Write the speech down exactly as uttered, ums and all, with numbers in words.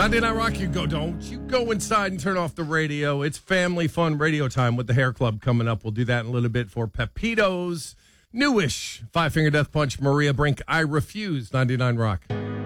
ninety-nine Rock, you go. Don't you go inside and turn off the radio. It's family fun radio time with the Hair Club coming up. We'll do that in a little bit for Pepito's newish Five Finger Death Punch, Maria Brink. I Refuse, ninety-nine Rock.